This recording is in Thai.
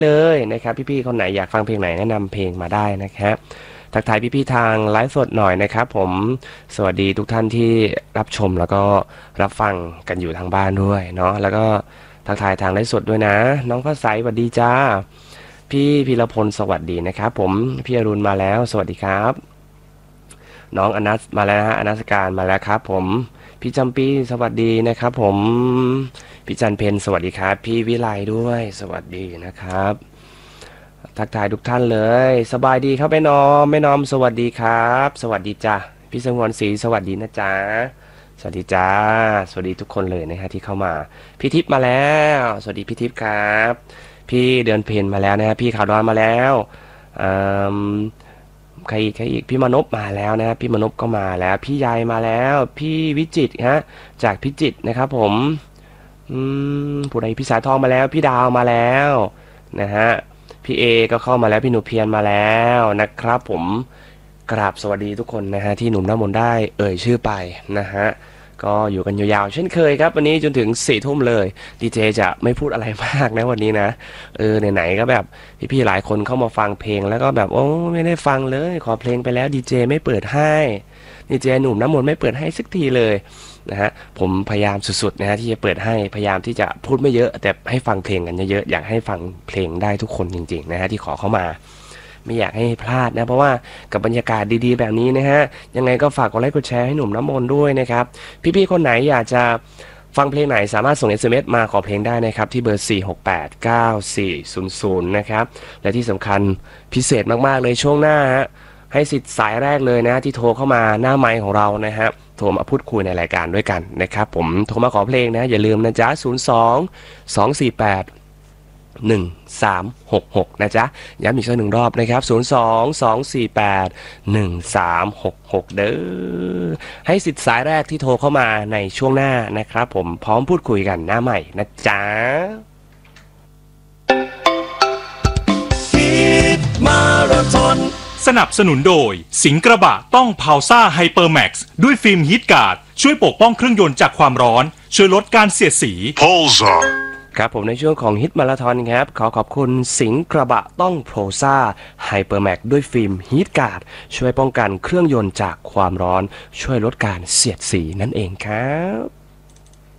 เลยนะครับพี่ๆคนไหนอยากฟังเพลงไหนแนะนำเพลงมาได้นะครับทักทายพี่ๆทางไลฟ์สดหน่อยนะครับผมสวัสดีทุกท่านที่รับชมแล้วก็รับฟังกันอยู่ทางบ้านด้วยเนาะแล้วก็ทักทายทางไลฟ์สดด้วยนะน้องฟ้าใสสวัสดีจ้าพี่พีรพลสวัสดีนะครับผมพี่อรุณมาแล้วสวัสดีครับน้องอนัสมาแล้วฮะอนัสการมาแล้วครับผมพี่จำปีสวัสดีนะครับผมพี่จันเพนสวัสดีครับพี่วิไลด้วยสวัสดีนะครับทักทายทุกท่านเลยสบายดีครับแม่นอมสวัสดีครับสวัสดีจ้ะพี่สงวนศรีสวัสดีนะจ๊ะสวัสดีจ้าสวัสดีทุกคนเลยนะฮะที่เข้ามาพี่ทิพย์มาแล้วสวัสดีพี่ทิพย์ครับพี่เดือนเพนมาแล้วนะฮะพี่ขาวดอนมาแล้วใครอีกพี่มนพมาแล้วนะพี่มนพก็มาแล้วพี่ยายมาแล้วพี่วิจิตรฮะจากพิจิตรนะครับผมผู้ใดพี่สายทองมาแล้วพี่ดาวมาแล้วนะฮะพี่เอก็เข้ามาแล้วพี่หนูเพียรมาแล้วนะครับผมกราบสวัสดีทุกคนนะฮะที่หนุ่มน้ำมนต์ได้เอ่ยชื่อไปนะฮะก็อยู่กันยาวๆเช่นเคยครับวันนี้จนถึง4 ทุ่มเลยดีเจจะไม่พูดอะไรมากนะวันนี้นะไหนๆก็แบบพี่ๆหลายคนเข้ามาฟังเพลงแล้วก็แบบโอ้ไม่ได้ฟังเลยขอเพลงไปแล้วดีเจไม่เปิดให้ดีเจหนุ่มน้ำมนต์ไม่เปิดให้สักทีเลยนะฮะผมพยายามสุดๆนะฮะที่จะเปิดให้พยายามที่จะพูดไม่เยอะแต่ให้ฟังเพลงกันเยอะๆอยากให้ฟังเพลงได้ทุกคนจริงๆนะฮะที่ขอเข้ามาไม่อยากให้พลาดนะเพราะว่ากับบรรยากาศดีๆแบบนี้นะฮะยังไงก็ฝากกดไลค์กดแชร์ให้หนุ่มน้ำมนต์ด้วยนะครับพี่ๆคนไหนอยากจะฟังเพลงไหนสามารถส่ง SMS มาขอเพลงได้นะครับที่เบอร์4689400นะครับและที่สำคัญพิเศษมากๆเลยช่วงหน้าฮะให้สิทธิ์สายแรกเลยนะที่โทรเข้ามาหน้าไมค์ของเรานะฮะโทรมาพูดคุยในรายการด้วยกันนะครับผมโทรมาขอเพลงนะอย่าลืมนะจ๊ะ02-248-1366นะจ๊ะย้ำอีกสักหนึ่งรอบนะครับ02-248-1366เด้อให้สิทธิ์สายแรกที่โทรเข้ามาในช่วงหน้านะครับผมพร้อมพูดคุยกันหน้าใหม่นะจ๊ะฮิตมาราธอนสนับสนุนโดยสิงห์กระบะต้องพาวซ่าไฮเปอร์แม็กซ์ด้วยฟิล์มฮีทการ์ดช่วยปกป้องเครื่องยนต์จากความร้อนช่วยลดการเสียดสีพาวซ่าครับผมในช่วงของฮิตมาราธอนครับขอขอบคุณสิงห์กระบะต้องโพรซ่าไฮเปอร์แม็กด้วยฟิล์มฮีทการ์ดช่วยป้องกันเครื่องยนต์จากความร้อนช่วยลดการเสียดสีนั่นเองครับ